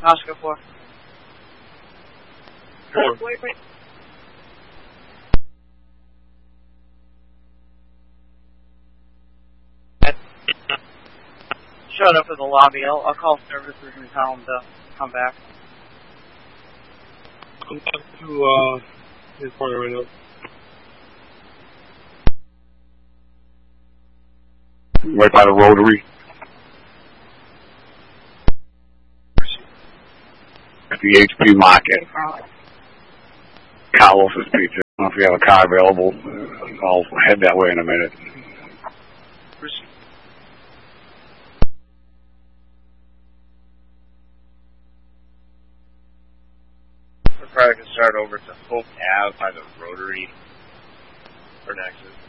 Oscar 4. Sure. Wait. Showed up at the lobby. I'll call services and tell them to come back. I'm back to his corner right now. Right by the Rotary. At the HP Market. Carlos's Pizza. I don't know if you have a car available. I'll head that way in a minute. We're probably going to start over to Hope Ave by the Rotary for Nexus.